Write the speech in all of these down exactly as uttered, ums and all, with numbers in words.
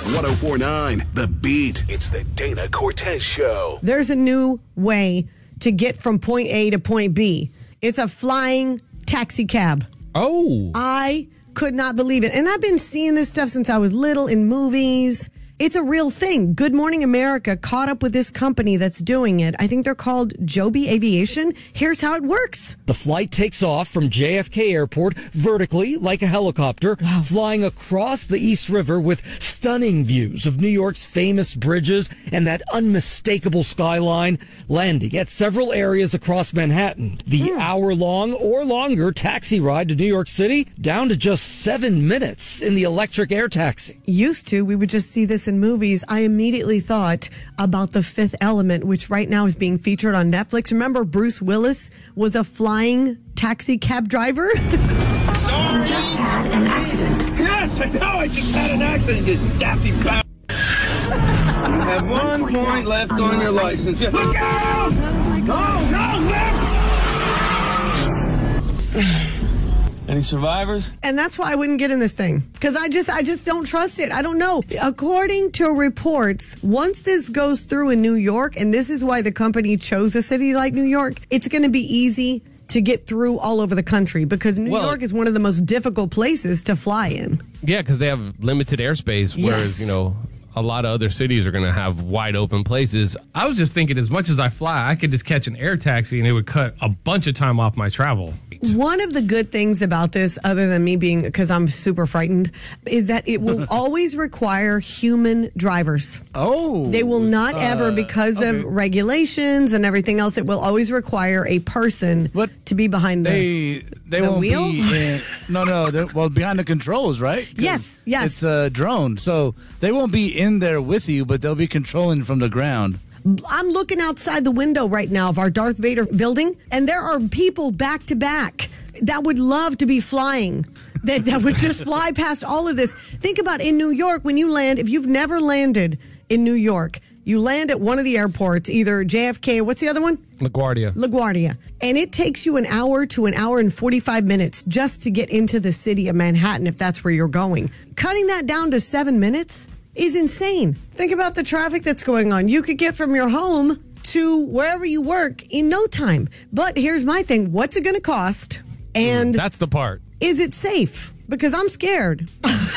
one oh four point nine The Beat. It's the Dana Cortez Show. There's a new way to get from point A to point B. It's a flying taxi cab. Oh. I could not believe it. And I've been seeing this stuff since I was little in movies. It's a real thing. Good Morning America caught up with this company that's doing it. I think they're called Joby Aviation. Here's how it works. The flight takes off from J F K Airport vertically like a helicopter, wow. flying across the East River with stunning views of New York's famous bridges and that unmistakable skyline, landing at several areas across Manhattan. The hmm. hour-long or longer taxi ride to New York City down to just seven minutes in the electric air taxi. Used to, we would just see this in movies. I immediately thought about The Fifth Element, which right now is being featured on Netflix. Remember Bruce Willis was a flying taxi cab driver? Sorry. Just had an accident. Yes, I know. I just had an accident, you daffy bastard. You have one point left on your license. Look out! No, no, left! Any survivors? And that's why I wouldn't get in this thing. Because I just I just don't trust it. I don't know. According to reports, once this goes through in New York, and this is why the company chose a city like New York, it's going to be easy to get through all over the country because New well, York is one of the most difficult places to fly in. Yeah, because they have limited airspace, whereas, yes. you know, a lot of other cities are going to have wide open places. I was just thinking, as much as I fly, I could just catch an air taxi and it would cut a bunch of time off my travel. One of the good things about this, other than me being, because I'm super frightened, is that it will always require human drivers. Oh. They will not uh, ever, because okay. of regulations and everything else, it will always require a person but to be behind the, they, they the won't wheel. Be in, no, no, well, behind the controls, right? Yes, yes. It's a drone, so they won't be in there with you, but they'll be controlling from the ground. I'm looking outside the window right now of our Darth Vader building, and there are people back to back that would love to be flying, that, that would just fly past all of this. Think about in New York, when you land, if you've never landed in New York, you land at one of the airports, either J F K or what's the other one? LaGuardia. LaGuardia. And it takes you an hour to an hour and forty-five minutes just to get into the city of Manhattan if that's where you're going. Cutting that down to seven minutes is insane. Think about the traffic that's going on. You could get from your home to wherever you work in no time. But here's my thing. What's it going to cost? And that's the part. Is it safe? Because I'm scared.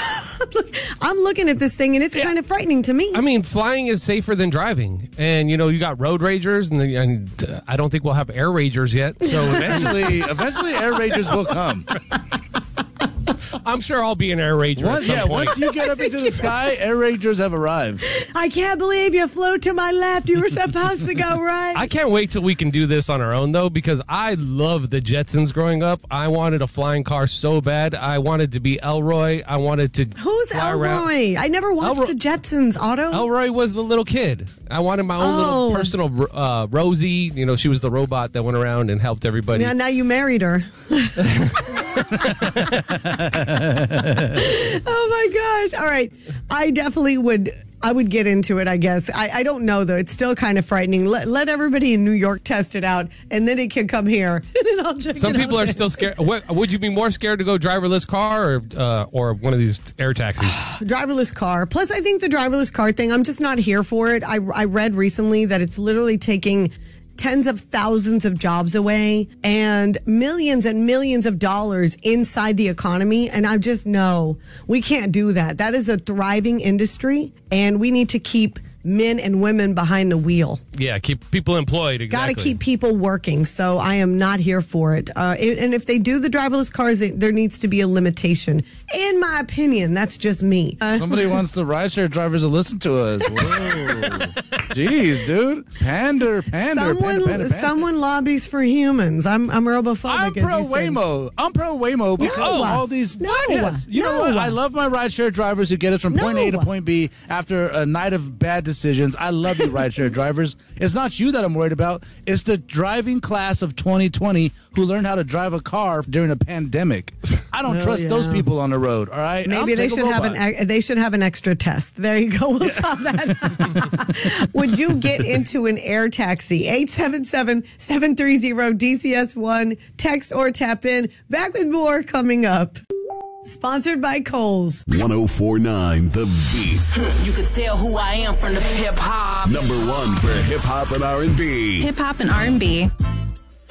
I'm looking at this thing and it's yeah. kind of frightening to me. I mean, flying is safer than driving. And, you know, you got road ragers, and, the, and uh, I don't think we'll have air ragers yet. So eventually, eventually air ragers will come. I'm sure I'll be an air rager once, at some yeah, point. Once you get up into the sky, air ragers have arrived. I can't believe you flew to my left. You were supposed to go right. I can't wait till we can do this on our own, though, because I loved the Jetsons growing up. I wanted a flying car so bad. I wanted to be Elroy. I wanted to Who's fly Elroy? Around. I never watched Elroy. the Jetsons, Otto. Elroy was the little kid. I wanted my own oh. little personal uh, Rosie. You know, she was the robot that went around and helped everybody. Yeah, now you married her. Oh my gosh. All right. I definitely would I would get into it, I guess. I, I don't know, though. It's still kind of frightening. Let, let everybody in New York test it out, and then it can come here. And then I'll check Some it people out are there. still scared. What, would you be more scared to go driverless car or uh, or one of these air taxis? Driverless car. Plus, I think the driverless car thing, I'm just not here for it. I, I read recently that it's literally taking tens of thousands of jobs away and millions and millions of dollars inside the economy. And I just know we can't do that. That is a thriving industry, and we need to keep men and women behind the wheel. Yeah, keep people employed. Exactly. Got to keep people working. So I am not here for it. Uh, it and if they do the driverless cars, they, there needs to be a limitation. In my opinion, that's just me. Uh, Somebody wants the rideshare drivers to listen to us. Whoa. Jeez, dude. Pander, pander, someone, pander, pander, pander. Someone lobbies for humans. I'm, I'm robophobic. I'm pro Waymo. I'm pro Waymo because no. all these. No. Yes. You no. know what? I love my rideshare drivers who get us from point no. A to point B after a night of bad decisions. I love you, rideshare drivers. It's not you that I'm worried about. It's the driving class of twenty twenty who learned how to drive a car during a pandemic. I don't oh, trust yeah. those people on the road. All right. Maybe I'll they take should have an they should have an extra test. There you go. We'll stop that. Would you get into an air taxi? eight seven seven, seven three zero, D C S one. Text or tap in. Back with more coming up. Sponsored by Kohl's. one oh four point nine The Beat. You could tell who I am from the hip hop. Number one for hip hop and R and B. Hip hop and R and B.